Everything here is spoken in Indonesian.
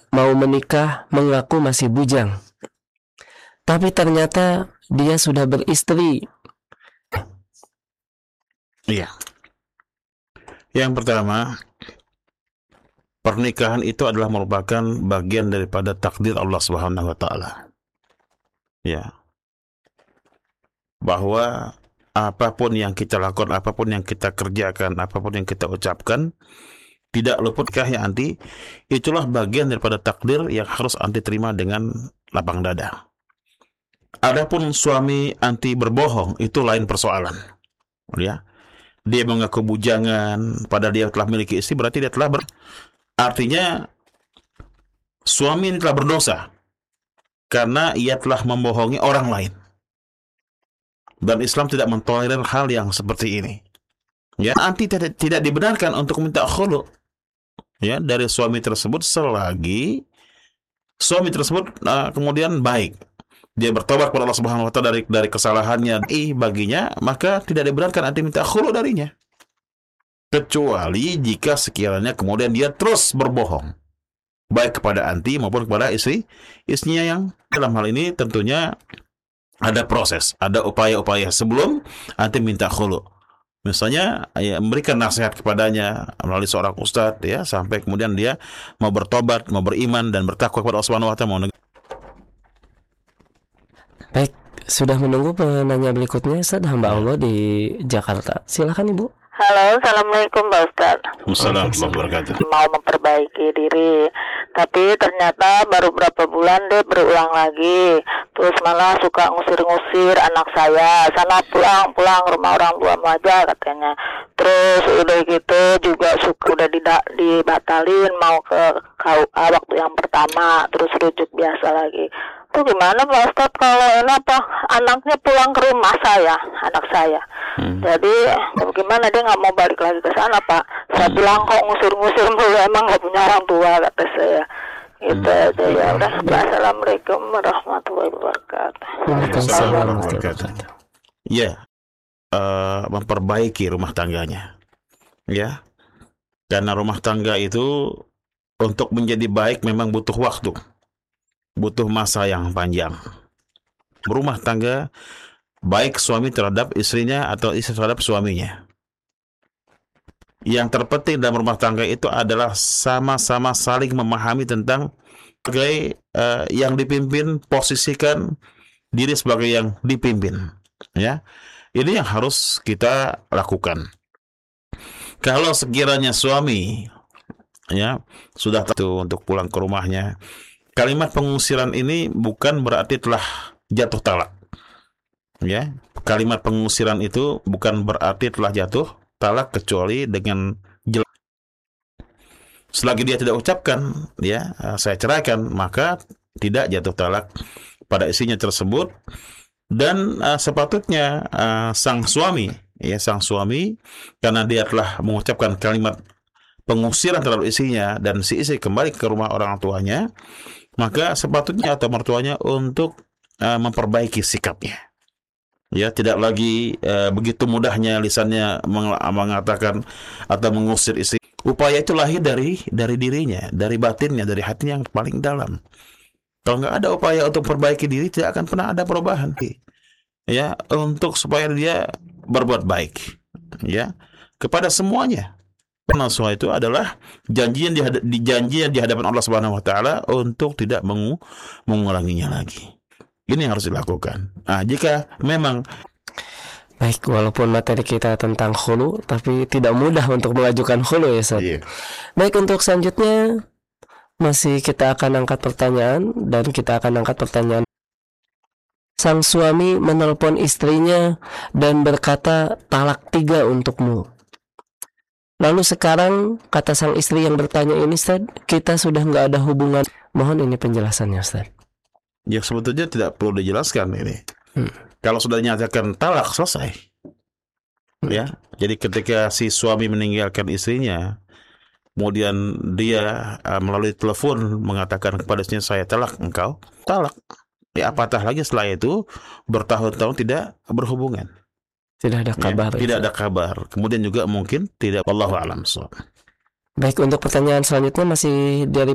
mau menikah mengaku masih bujang, tapi ternyata dia sudah beristri. Iya. Yang pertama, pernikahan itu adalah merupakan bagian daripada takdir Allah Subhanahu wa taala. Ya. Bahwa apapun yang kita lakukan, apapun yang kita kerjakan, apapun yang kita ucapkan, tidak luputkah ya anti, itulah bagian daripada takdir yang harus anti terima dengan lapang dada. Adapun suami anti berbohong, itu lain persoalan. Ya. Dia mengaku bujangan, padahal dia telah memiliki istri, berarti dia telah artinya suami ini telah berdosa karena ia telah membohongi orang lain. Dan Islam tidak mentolerir hal yang seperti ini. Ya, anti tidak dibenarkan untuk minta khulu ya dari suami tersebut selagi suami tersebut kemudian baik. Dia bertobat kepada Allah Subhanahu wa taala dari kesalahannya baginya, maka tidak dibenarkan anti minta khulu darinya. Kecuali jika sekiranya kemudian dia terus berbohong, baik kepada anti maupun kepada istrinya, yang dalam hal ini tentunya ada proses, ada upaya-upaya sebelum anti minta khulu. Misalnya memberikan nasihat kepadanya melalui seorang ustadz ya, sampai kemudian dia mau bertobat, mau beriman dan bertakwa kepada Allah Subhanahu wa taala. Baik, sudah menunggu penanya berikutnya, Ustaz, hamba Allah di Jakarta. Silakan Ibu. Halo, assalamualaikum Pak Ustadz. Assalamualaikum warahmatullahi wabarakatuh. Mau memperbaiki diri, tapi ternyata baru berapa bulan deh berulang lagi. Terus malah suka ngusir-ngusir anak saya, sana pulang rumah orang tua aja katanya. Terus udah gitu juga udah dibatalin mau ke KUA waktu yang pertama, terus rujuk biasa lagi. Itu gimana Pak Ustadz kalau ini anaknya pulang ke rumah saya, anak saya. Jadi bagaimana, dia nggak mau balik lagi ke sana Pak. Saya bilang kok ngusir-ngusir mulu, emang nggak punya orang tua kata saya. Gitu aja ya udah. Assalamualaikum warahmatullahi wabarakatuh. Waalaikumsalam warahmatullahi wabarakatuh. Ya, memperbaiki rumah tangganya. Ya, karena rumah tangga itu untuk menjadi baik memang butuh waktu, butuh masa yang panjang. Berumah tangga baik suami terhadap istrinya atau istri terhadap suaminya. Yang terpenting dalam rumah tangga itu adalah sama-sama saling memahami tentang sebagai yang dipimpin, posisikan diri sebagai yang dipimpin. Ya, ini yang harus kita lakukan. Kalau sekiranya suami ya sudah tahu untuk pulang ke rumahnya, kalimat pengusiran ini bukan berarti telah jatuh talak. Ya, kalimat pengusiran itu bukan berarti telah jatuh talak kecuali dengan jelas. Selagi dia tidak ucapkan, ya, saya ceraikan, maka tidak jatuh talak pada istrinya tersebut. Dan sepatutnya sang suami karena dia telah mengucapkan kalimat pengusiran terhadap istrinya dan si istri kembali ke rumah orang tuanya, maka sepatutnya atau mertuanya untuk memperbaiki sikapnya. Ya, tidak lagi begitu mudahnya lisannya mengatakan atau mengusir istri. Upaya itu lahir dari dirinya, dari batinnya, dari hatinya yang paling dalam. Kalau nggak ada upaya untuk perbaiki diri, tidak akan pernah ada perubahan. Ya, untuk supaya dia berbuat baik, ya, kepada semuanya. Nasuha itu adalah janji yang di hadapan Allah Subhanahu wa taala untuk tidak mengulanginya lagi. Ini yang harus dilakukan. Nah, jika memang baik, walaupun materi kita tentang khulu, tapi tidak mudah untuk mengajukan khulu ya Ustaz. iya. Baik, untuk selanjutnya masih kita akan angkat pertanyaan, dan kita akan angkat pertanyaan. Sang suami menelpon istrinya dan berkata talak 3 untukmu. Lalu sekarang kata sang istri yang bertanya ini, Ustaz, kita sudah nggak ada hubungan. Mohon ini penjelasannya Ustaz. Ya, sebetulnya tidak perlu dijelaskan ini. Kalau sudah dinyatakan talak, selesai. Ya, jadi ketika si suami meninggalkan istrinya, kemudian dia melalui telepon mengatakan kepada istrinya, saya talak engkau, talak. Ya, apatah lagi setelah itu bertahun-tahun tidak berhubungan. Tidak ada kabar. Ya, tidak ada kabar. Kemudian juga mungkin tidak, wallahu a'lam. Baik, untuk pertanyaan selanjutnya masih dari